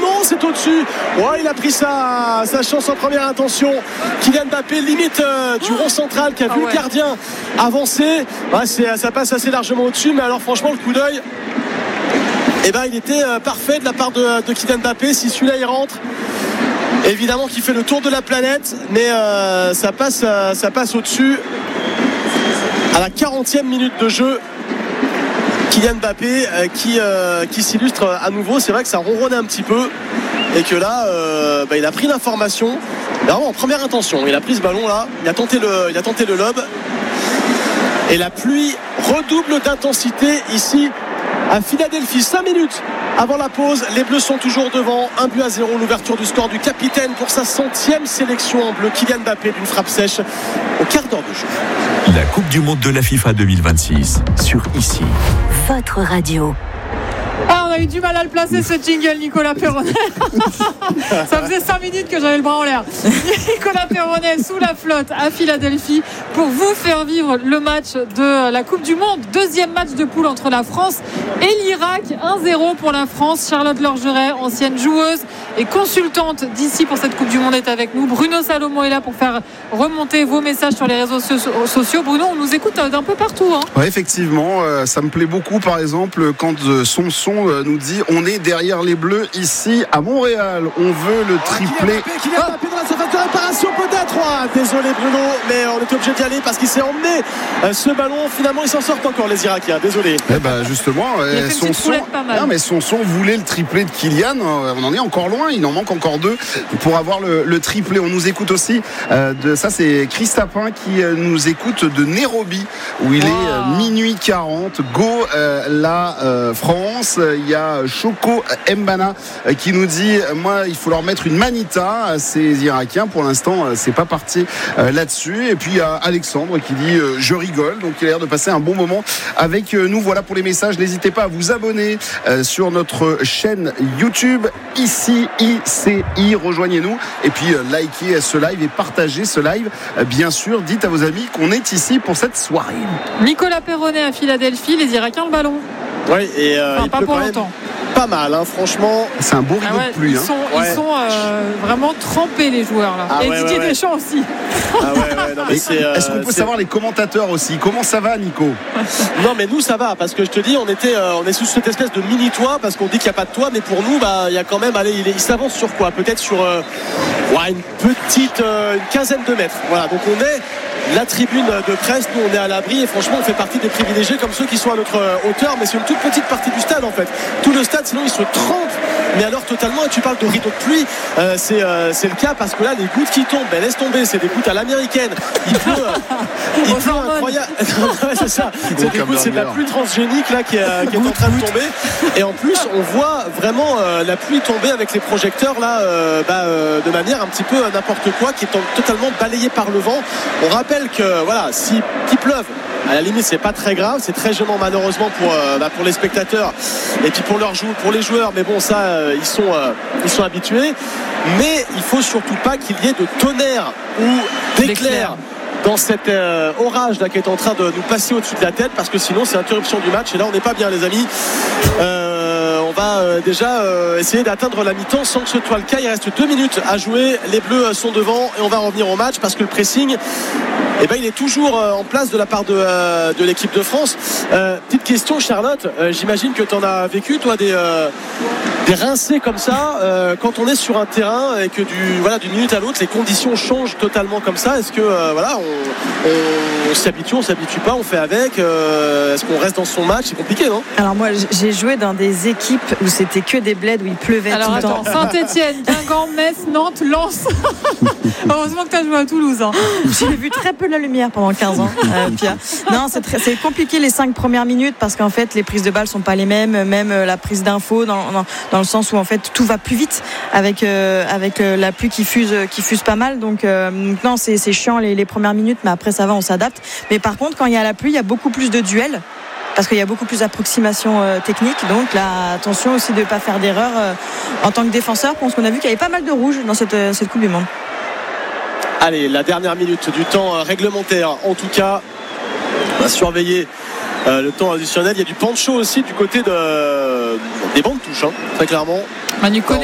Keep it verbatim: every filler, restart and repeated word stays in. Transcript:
non, c'est au-dessus. Ouais, il a pris sa, sa chance en première intention. Kylian Mbappé, limite euh, du rond central qui a vu ah ouais. le gardien avancer. Ouais, c'est, ça passe assez largement au-dessus, mais alors franchement, le coup d'œil, eh ben, il était euh, parfait de la part de, de Kylian Mbappé. Si celui-là il rentre, évidemment qu'il fait le tour de la planète, mais euh, ça passe, euh, ça passe au-dessus. À la quarantième minute de jeu, Kylian Mbappé euh, qui, euh, qui s'illustre à nouveau. C'est vrai que ça ronronnait un petit peu et que là euh, bah, il a pris l'information vraiment en première intention. Il a pris ce ballon là, il a tenté le, il a tenté le lob et la pluie redouble d'intensité ici à Philadelphie. Cinq minutes avant la pause, les Bleus sont toujours devant, un but à zéro, l'ouverture du score du capitaine pour sa centième sélection en bleu, Kylian Mbappé, d'une frappe sèche au quart d'heure de jeu. La Coupe du Monde de la FIFA deux mille vingt-six sur Ici. Votre radio. Ah, on a eu du mal à le placer ce jingle, Nicolas Perronnet. Ça faisait cinq minutes que j'avais le bras en l'air. Nicolas Perronnet sous la flotte à Philadelphie pour vous faire vivre le match de la Coupe du Monde. Deuxième match de poule entre la France et l'Irak. un zéro pour la France. Charlotte Lorgeret, ancienne joueuse et consultante d'ici pour cette Coupe du Monde, est avec nous. Bruno Salomon est là pour faire remonter vos messages sur les réseaux sociaux. Bruno, on nous écoute d'un peu partout. Hein. Ouais, effectivement, euh, ça me plaît beaucoup, par exemple, quand euh, son son euh, nous dit on est derrière les Bleus ici à Montréal. On veut le triplé. Oh, Kylian Mbappé dans la surface de réparation peut-être. Oh, désolé Bruno, mais on était obligé d'y aller parce qu'il s'est emmené euh, ce ballon. Finalement, ils s'en sortent encore les Irakiens. Désolé. Eh ben justement, euh, son son, non, mais son son voulait le triplé de Kylian. On en est encore loin. Il en manque encore deux pour avoir le, le triplé. On nous écoute aussi. Euh, de ça, c'est Chris Tapin qui euh, nous écoute de Nairobi où il wow. est euh, minuit quarante. Go euh, la euh, France. Il y a Choco Mbana qui nous dit moi il faut leur mettre une manita à ces Irakiens. Pour l'instant c'est pas parti là-dessus. Et puis il y a Alexandre qui dit je rigole. Donc il a l'air de passer un bon moment avec nous. Voilà pour les messages. N'hésitez pas à vous abonner sur notre chaîne YouTube Ici I C I. Rejoignez-nous et puis likez ce live et partagez ce live. Bien sûr, dites à vos amis qu'on est ici pour cette soirée. Nicolas Perronnet à Philadelphie, les Irakiens le ballon. Oui, et euh, enfin, il pas pleut pour quand même longtemps. Pas mal, hein, franchement. C'est un beau rideau ah ouais, de pluie. Ils sont, hein. ils sont euh, vraiment trempés, les joueurs là. Ah et ouais, Didier ouais, ouais. Deschamps aussi. Ah ouais, ouais, non, mais c'est, euh, Est-ce qu'on peut c'est... savoir les commentateurs aussi? Comment ça va, Nico? Non, mais nous ça va parce que je te dis, on était, euh, on est sous cette espèce de mini toit parce qu'on dit qu'il n'y a pas de toit, mais pour nous, bah, il y a quand même, allez, il, est, il s'avance sur quoi? Peut-être sur euh, ouais, une petite, euh, une quinzaine de mètres. Voilà, donc on est la tribune de presse, nous on est à l'abri et franchement on fait partie des privilégiés comme ceux qui sont à notre hauteur, mais c'est une toute petite partie du stade en fait. Tout le stade sinon il se trempe, mais alors totalement. Et tu parles de rideau de pluie, euh, c'est, euh, c'est le cas parce que là les gouttes qui tombent, ben, laisse tomber, c'est des gouttes à l'américaine. Il pleut, euh, il pleut incroyable. Ouais, c'est ça, c'est, des gouttes, c'est de la pluie transgénique là qui est, qui est en train de tomber. Et en plus on voit vraiment euh, la pluie tomber avec les projecteurs là euh, bah, euh, de manière un petit peu euh, n'importe quoi, qui est totalement balayé par le vent. On rappelle que voilà, si qu'il pleuve, à la limite c'est pas très grave, c'est très gênant malheureusement pour, euh, bah, pour les spectateurs et puis pour leurs jou- pour les joueurs, mais bon ça euh, ils sont euh, ils sont habitués, mais il faut surtout pas qu'il y ait de tonnerre ou d'éclair dans cet euh, orage là qui est en train de nous passer au-dessus de la tête, parce que sinon c'est interruption du match et là on n'est pas bien les amis. euh, on va euh, déjà euh, essayer d'atteindre la mi-temps sans que ce soit le cas. Il reste deux minutes à jouer, les Bleus sont devant et on va revenir au match parce que le pressing, eh ben, il est toujours euh, en place de la part de, euh, de l'équipe de France. Euh, petite question Charlotte, euh, j'imagine que tu en as vécu toi des, euh, des rincés comme ça euh, quand on est sur un terrain et que du, voilà, d'une minute à l'autre les conditions changent totalement comme ça. Est-ce que euh, voilà, on, on, on s'habitue, on s'habitue pas, on fait avec, euh, est-ce qu'on reste dans son match? C'est compliqué, non? Alors moi j'ai joué dans des équipes où c'était que des bleds, où il pleuvait alors, tout attends, le temps. Saint-Etienne, Guingamp, Metz, Nantes, Lens. Heureusement que tu as joué à Toulouse. Hein. J'ai vu très peu la lumière pendant quinze ans, euh, Pia. Non, c'est, très, c'est compliqué les cinq premières minutes parce qu'en fait les prises de balles sont pas les mêmes, même la prise d'infos dans, dans, dans le sens où en fait tout va plus vite avec euh, avec euh, la pluie qui fuse qui fuse pas mal. Donc, euh, donc non, c'est, c'est chiant les, les premières minutes, mais après ça va, on s'adapte. Mais par contre, quand il y a la pluie, il y a beaucoup plus de duels. Parce qu'il y a beaucoup plus d'approximations euh, techniques. Donc là, attention aussi de ne pas faire d'erreur euh, en tant que défenseur, parce qu'on a vu qu'il y avait pas mal de rouges dans cette, euh, cette Coupe du Monde. Allez, la dernière minute du temps euh, réglementaire. En tout cas, on va surveiller euh, le temps additionnel. Il y a du pancho aussi du côté de, des bancs de touche, hein, très clairement. Manu Koné